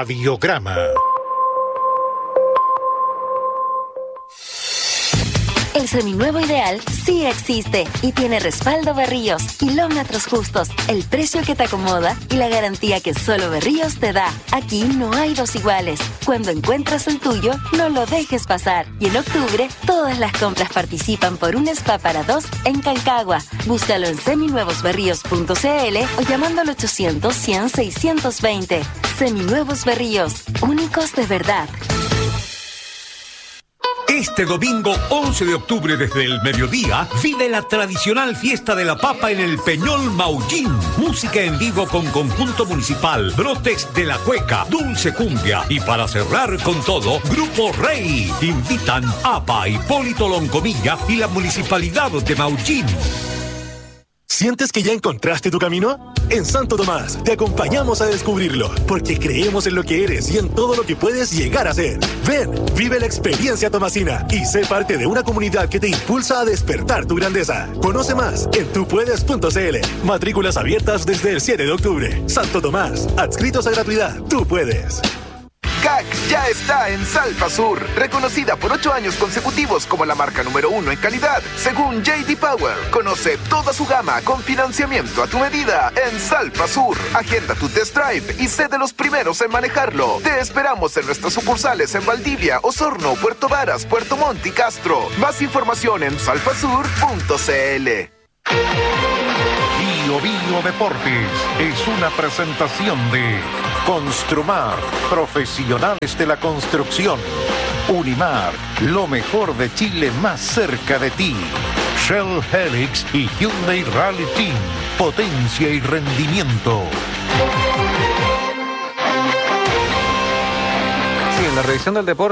Radiograma. El seminuevo ideal sí existe y tiene respaldo Berríos, kilómetros justos, el precio que te acomoda y la garantía que solo Berríos te da. Aquí no hay dos iguales. Cuando encuentras el tuyo, no lo dejes pasar. Y en octubre, todas las compras participan por un spa para dos en Cancagua. Búscalo en seminuevos berríos punto c l o llamando al ochocientos, cien, seiscientos veinte. Seminuevos Berríos, únicos de verdad. Este domingo once de octubre desde el mediodía vive la tradicional fiesta de la papa en el Peñol Maullín. Música en vivo con conjunto municipal, brotes de la cueca, dulce cumbia y para cerrar con todo, Grupo Rey. Invitan A P A, Hipólito Loncomilla y la Municipalidad de Maullín. ¿Sientes que ya encontraste tu camino? En Santo Tomás te acompañamos a descubrirlo, porque creemos en lo que eres y en todo lo que puedes llegar a ser. Ven, vive la experiencia tomasina y sé parte de una comunidad que te impulsa a despertar tu grandeza. Conoce más en tupuedes punto c l. Matrículas abiertas desde el siete de octubre. Santo Tomás, adscritos a gratuidad. Tú puedes. C A C ya está en Salfa Sur, reconocida por ocho años consecutivos como la marca número uno en calidad, según J D Power. Conoce toda su gama con financiamiento a tu medida en Salfa Sur. Agenda tu test drive y sé de los primeros en manejarlo. Te esperamos en nuestras sucursales en Valdivia, Osorno, Puerto Varas, Puerto Montt y Castro. Más información en salfasur punto c l. Bio Bio Deportes es una presentación de Construmar, profesionales de la construcción. Unimar, lo mejor de Chile más cerca de ti. Shell Helix y Hyundai Rally Team, potencia y rendimiento. Sí, en la revisión del deporte